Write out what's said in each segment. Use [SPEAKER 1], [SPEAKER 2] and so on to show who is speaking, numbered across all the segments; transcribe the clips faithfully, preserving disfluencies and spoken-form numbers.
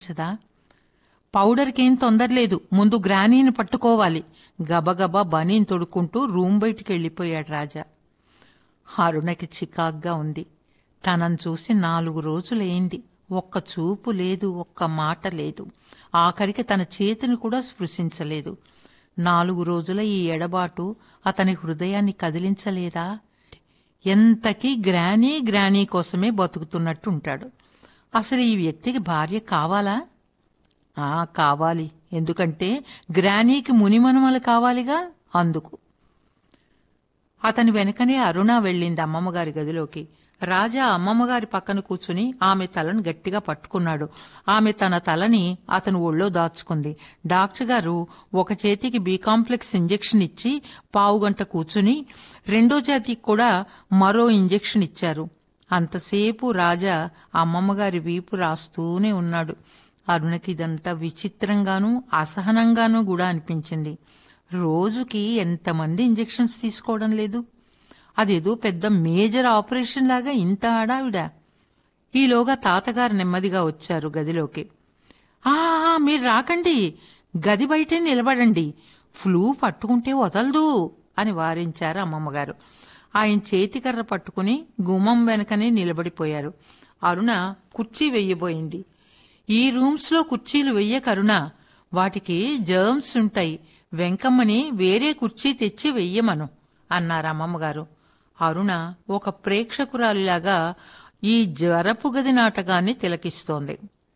[SPEAKER 1] చదా పౌడర్కేం తొందరలేదు, ముందు గ్రానీని పట్టుకోవాలి. గబగబా బనీని తొడుక్కుంటూ రూమ్ బయటికి వెళ్ళిపోయాడు రాజా. అరుణకి చికాగ్గా ఉంది. తనను చూసి నాలుగు రోజులైంది. ఒక్క చూపు లేదు, ఒక్క మాట లేదు. ఆఖరికి తన చేతిని కూడా స్పృశించలేదు. నాలుగు రోజుల ఈ ఎడబాటు అతని హృదయాన్ని కదిలించలేదా? ఎంతకీ గ్రానీ గ్రానీ కోసమే బతుకుతున్నట్టుంటాడు. అసలు ఈ వ్యక్తికి భార్య కావాలా? ఆ కావాలి. ఎందుకంటే గ్రానీకి మునిమనుమలు కావాలిగా, అందుకు. అతని వెనకనే అరుణ వెళ్ళింది అమ్మమ్మగారి గదిలోకి. రాజా అమ్మమ్మగారి పక్కన కూర్చుని ఆమె తలను గట్టిగా పట్టుకున్నాడు. ఆమె తన తలని అతను ఒళ్ళో దాచుకుంది. డాక్టర్ గారు ఒక చేతికి బి కాంప్లెక్స్ ఇంజెక్షన్ ఇచ్చి పావుగంట కూర్చుని రెండో చేతికి కూడా మరో ఇంజెక్షన్ ఇచ్చారు. అంతసేపు రాజా అమ్మమ్మగారి వీపు రాస్తూనే ఉన్నాడు. అరుణకి ఇదంతా విచిత్రంగానూ అసహనంగానూ కూడా అనిపించింది. రోజుకి ఎంతమంది ఇంజెక్షన్స్ తీసుకోవడం లేదు? అదేదో పెద్ద మేజర్ ఆపరేషన్ లాగా ఇంత హడావిడా? ఈలోగా తాతగారు నెమ్మదిగా వచ్చారు గదిలోకి. ఆ మీరు రాకండి, గది బయటే నిలబడండి, ఫ్లూ పట్టుకుంటే వదలదు అని వారించారు అమ్మమ్మగారు. ఆయన చేతికర్ర పట్టుకుని గుమ్మం వెనకనే నిలబడిపోయారు. అరుణ కుర్చీ వెయ్యబోయింది. ఈ రూమ్స్లో కుర్చీలు వెయ్యకరుణ, వాటికి జర్మ్స్ ఉంటాయి. వెంకమ్మని వేరే కుర్చీ తెచ్చి వెయ్యమను అన్నారు అమ్మమ్మగారు. అరుణ ఒక ప్రేక్షకురాలిలాగా ఈ జ్వరపు గది నాటకాన్ని తిలకిస్తోంది.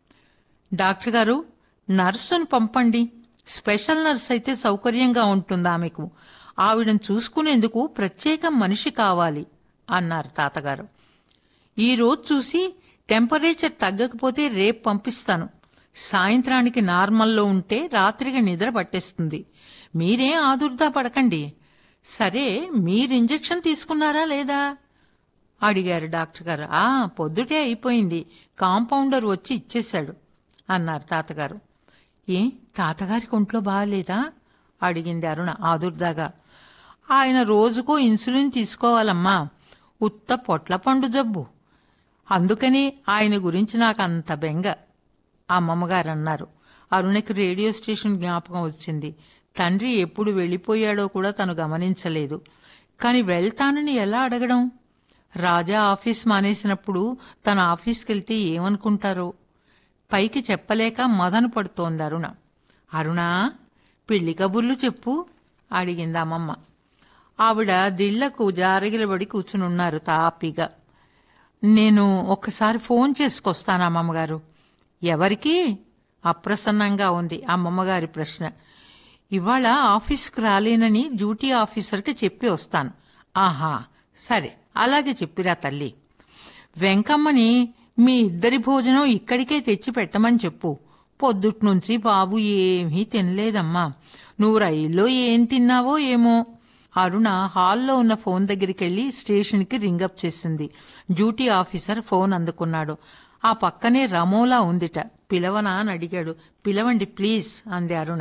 [SPEAKER 1] డాక్టర్ గారు, నర్సును పంపండి. స్పెషల్ నర్స్ అయితే సౌకర్యంగా ఉంటుంది ఆమెకు. ఆవిడను చూసుకునేందుకు ప్రత్యేక మనిషి కావాలి అన్నారు తాతగారు. ఈరోజు చూసి టెంపరేచర్ తగ్గకపోతే రేపు పంపిస్తాను. సాయంత్రానికి నార్మల్లో ఉంటే రాత్రికి నిద్ర పట్టేస్తుంది. మీరేం ఆదుర్దా పడకండి. సరే, మీరు ఇంజెక్షన్ తీసుకున్నారా లేదా అడిగారు డాక్టర్ గారు. ఆ పొద్దుటే అయిపోయింది, కాంపౌండర్ వచ్చి ఇచ్చేశాడు అన్నారు తాతగారు. ఏ తాతగారికి ఒంట్లో బాగాలేదా అడిగింది అరుణ ఆదుర్దాగా. ఆయన రోజుకో ఇన్సులిన్ తీసుకోవాలమ్మా, ఉత్త పొట్లపండు జబ్బు. అందుకని ఆయన గురించి నాకు అంత బెంగ అమ్మమ్మగారు అన్నారు. అరుణకి రేడియో స్టేషన్ జ్ఞాపకం వచ్చింది. తండ్రి ఎప్పుడు వెళ్ళిపోయాడో కూడా తను గమనించలేదు. కాని వెళ్తానని ఎలా అడగడం? రాజా ఆఫీస్ మానేసినప్పుడు తన ఆఫీస్కెళ్తే ఏమనుకుంటారో పైకి చెప్పలేక మదన పడుతోంది అరుణ. అరుణా, పెళ్లి కబుర్లు చెప్పు అడిగింది అమ్మమ్మ. ఆవిడ దిళ్లకు జారగిలబడి కూర్చునున్నారు తాపీగా. నేను ఒక్కసారి ఫోన్ చేసుకొస్తాను అమ్మమ్మగారు. ఎవరికి? అప్రసన్నంగా ఉంది అమ్మమ్మగారి ప్రశ్న. ఇవాళ ఆఫీస్కి రాలేనని డ్యూటీ ఆఫీసర్కి చెప్పి వస్తాను. ఆహా సరే, అలాగే చెప్పిరా తల్లి. వెంకమ్మని మీ ఇద్దరి భోజనం ఇక్కడికే తెచ్చి పెట్టమని చెప్పు. పొద్దుట్నుంచి బాబు ఏమీ తినలేదమ్మా. నువ్వు రైల్లో ఏం తిన్నావో ఏమో. అరుణ హాల్లో ఉన్న ఫోన్ దగ్గరికెళ్లి స్టేషన్కి రింగప్ చేసింది. డ్యూటీ ఆఫీసర్ ఫోన్ అందుకున్నాడు. ఆ పక్కనే రమోలా ఉందిట. పిలవనా అని అడిగాడు. పిలవండి ప్లీజ్ అంది అరుణ.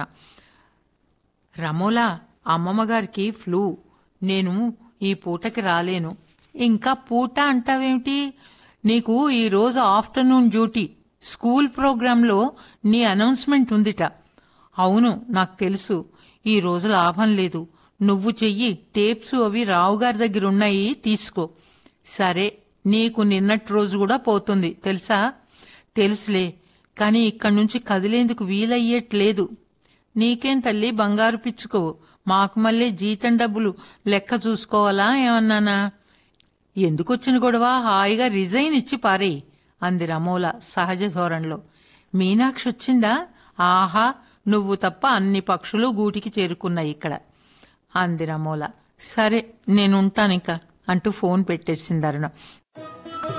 [SPEAKER 1] రమోలా, అమ్మమ్మగారికి ఫ్లూ, నేను ఈ పూటకి రాలేను. ఇంకా పూట అంటావేమిటి? నీకు ఈరోజు ఆఫ్టర్నూన్ డ్యూటీ. స్కూల్ ప్రోగ్రాంలో నీ అనౌన్స్మెంట్ ఉందిట. అవును నాకు తెలుసు. ఈ రోజు లాభం లేదు. నువ్వు చెయ్యి. టేప్స్ అవి రావుగారి దగ్గరున్నాయి, తీసుకో. సరే, నీకు నిన్నటి రోజు కూడా పోతుంది తెలుసా? తెలుసులే, కాని ఇక్కడి నుంచి కదిలేందుకు వీలయ్యేట్లేదు. నీకేం తల్లి, బంగారు పిచ్చుకోవు. మాకు మళ్ళీ జీతం డబ్బులు లెక్క చూసుకోవాలా ఏమన్నానా? ఎందుకొచ్చిన గొడవ? హాయిగా రిజైన్ ఇచ్చి పారేయి అంది రమోల సహజ ధోరణిలో. మీనాక్షి వచ్చిందా? ఆహా, నువ్వు తప్ప అన్ని పక్షులు గూటికి చేరుకున్నాయి ఇక్కడ అంది రమోల. సరే నేనుంటానిక అంటూ ఫోన్ పెట్టేసింది అరుణ.